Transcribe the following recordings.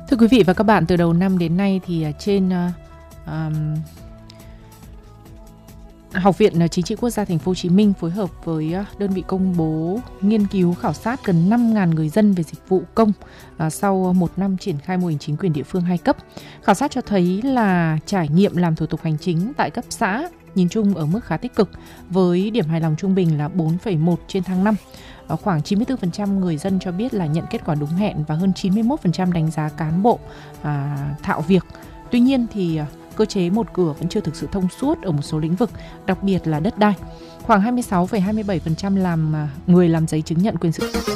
Thưa quý vị và các bạn, từ đầu năm đến nay thì trên Học viện Chính trị Quốc gia Thành phố Hồ Chí Minh phối hợp với đơn vị công bố nghiên cứu khảo sát gần 5.000 người dân về dịch vụ công sau một năm triển khai mô hình chính quyền địa phương 2 cấp. Khảo sát cho thấy là trải nghiệm làm thủ tục hành chính tại cấp xã nhìn chung ở mức khá tích cực, với điểm hài lòng trung bình là 4,1 trên thang 5. Khoảng 94% người dân cho biết là nhận kết quả đúng hẹn và hơn 91% đánh giá cán bộ thạo việc. Tuy nhiên thì cơ chế một cửa vẫn chưa thực sự thông suốt ở một số lĩnh vực, đặc biệt là đất đai. Khoảng 26,27% người làm giấy chứng nhận quyền sử dụng.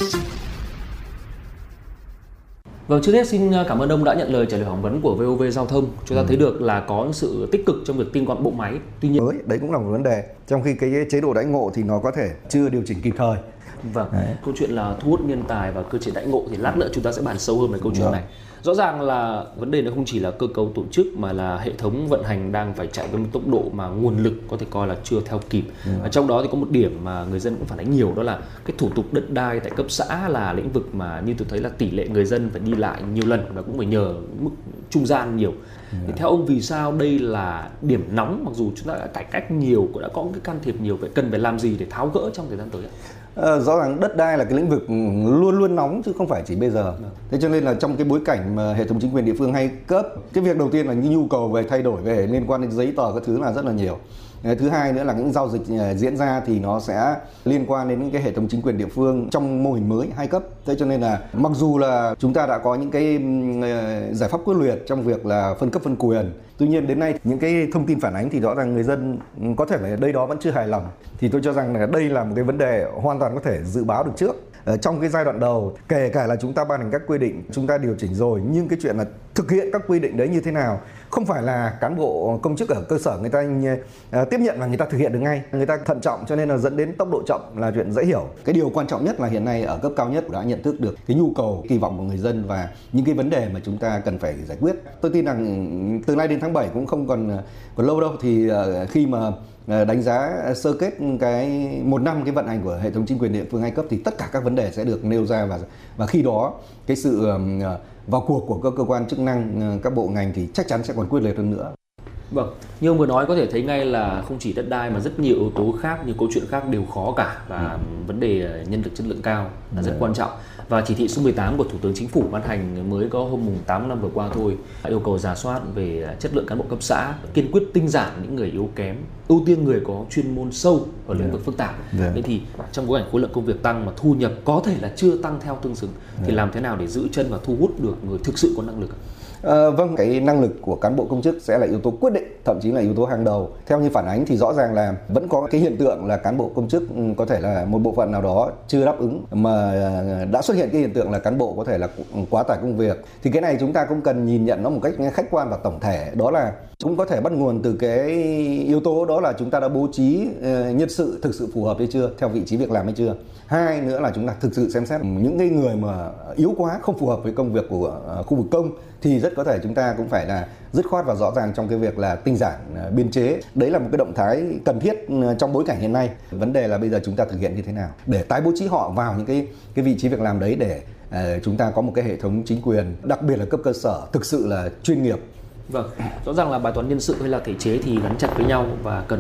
Vâng, trước hết xin cảm ơn ông đã nhận lời trả lời phỏng vấn của VOV Giao thông. Chúng ta thấy được là có sự tích cực trong việc tinh gọn bộ máy. Tuy nhiên, đấy cũng là một vấn đề. Trong khi cái chế độ đãi ngộ thì nó có thể chưa điều chỉnh kịp thời. Vâng, câu chuyện là thu hút nhân tài và cơ chế đãi ngộ thì lát nữa chúng ta sẽ bàn sâu hơn về câu chuyện này. Rõ ràng là vấn đề nó không chỉ là cơ cấu tổ chức mà là hệ thống vận hành đang phải chạy với một tốc độ mà nguồn lực có thể coi là chưa theo kịp. Trong đó thì có một điểm mà người dân cũng phản ánh nhiều, đó là cái thủ tục đất đai tại cấp xã là lĩnh vực mà như tôi thấy là tỷ lệ người dân phải đi lại nhiều lần và cũng phải nhờ mức trung gian nhiều. Thì theo ông, vì sao đây là điểm nóng, mặc dù chúng ta đã cải cách nhiều, cũng đã có cái can thiệp nhiều, vậy cần phải làm gì để tháo gỡ trong thời gian tới? Rõ ràng đất đai là cái lĩnh vực luôn luôn nóng chứ không phải chỉ bây giờ. Thế cho nên là trong cái bối cảnh mà hệ thống chính quyền địa phương 2 cấp, cái việc đầu tiên là nhu cầu về thay đổi về liên quan đến giấy tờ các thứ là rất là nhiều. Thứ hai nữa là những giao dịch diễn ra thì nó sẽ liên quan đến cái hệ thống chính quyền địa phương trong mô hình mới 2 cấp. Thế cho nên là mặc dù là chúng ta đã có những cái giải pháp quyết liệt trong việc là phân cấp phân quyền, tuy nhiên đến nay những cái thông tin phản ánh thì rõ ràng người dân có thể là đây đó vẫn chưa hài lòng. Thì tôi cho rằng là đây là một cái vấn đề hoàn toàn có thể dự báo được trước. Trong cái giai đoạn đầu, kể cả là chúng ta ban hành các quy định, chúng ta điều chỉnh rồi, nhưng cái chuyện là thực hiện các quy định đấy như thế nào, không phải là cán bộ công chức ở cơ sở người ta tiếp nhận và người ta thực hiện được ngay. Người ta thận trọng cho nên là dẫn đến tốc độ chậm là chuyện dễ hiểu. Cái điều quan trọng nhất là hiện nay ở cấp cao nhất đã nhận thức được cái nhu cầu, kỳ vọng của người dân và những cái vấn đề mà chúng ta cần phải giải quyết. Tôi tin rằng từ nay đến tháng 7 cũng không còn lâu đâu, thì khi mà đánh giá sơ kết cái một năm cái vận hành của hệ thống chính quyền địa phương 2 cấp thì tất cả các vấn đề sẽ được nêu ra, và khi đó cái sự vào cuộc của các cơ quan chức năng, các bộ ngành thì chắc chắn sẽ còn quyết liệt hơn nữa. Vâng, như ông vừa nói có thể thấy ngay là không chỉ đất đai mà rất nhiều yếu tố khác, nhiều câu chuyện khác đều khó cả, và vấn đề nhân lực chất lượng cao là rất quan trọng. Và chỉ thị số 18 của Thủ tướng Chính phủ ban hành mới có hôm 8 năm vừa qua thôi, yêu cầu rà soát về chất lượng cán bộ cấp xã, kiên quyết tinh giản những người yếu kém, ưu tiên người có chuyên môn sâu ở lĩnh vực phức tạp. Thế thì trong bối cảnh khối lượng công việc tăng mà thu nhập có thể là chưa tăng theo tương xứng, thì làm thế nào để giữ chân và thu hút được người thực sự có năng lực? Vâng, cái năng lực của cán bộ công chức sẽ là yếu tố quyết định, thậm chí là yếu tố hàng đầu. Theo như phản ánh thì rõ ràng là vẫn có cái hiện tượng là cán bộ công chức có thể là một bộ phận nào đó chưa đáp ứng, mà đã xuất hiện cái hiện tượng là cán bộ có thể là quá tải công việc. Thì cái này chúng ta cũng cần nhìn nhận nó một cách khách quan và tổng thể, đó là cũng có thể bắt nguồn từ cái yếu tố đó là chúng ta đã bố trí nhân sự thực sự phù hợp hay chưa, theo vị trí việc làm hay chưa. Hai nữa là chúng ta thực sự xem xét những cái người mà yếu quá, không phù hợp với công việc của khu vực công thì rất có thể chúng ta cũng phải là dứt khoát và rõ ràng trong cái việc là tinh giản biên chế. Đấy là một cái động thái cần thiết trong bối cảnh hiện nay. Vấn đề là bây giờ chúng ta thực hiện như thế nào để tái bố trí họ vào những cái vị trí việc làm đấy, để chúng ta có một cái hệ thống chính quyền, đặc biệt là cấp cơ sở, thực sự là chuyên nghiệp. Vâng, rõ ràng là bài toán nhân sự hay là thể chế thì gắn chặt với nhau và cần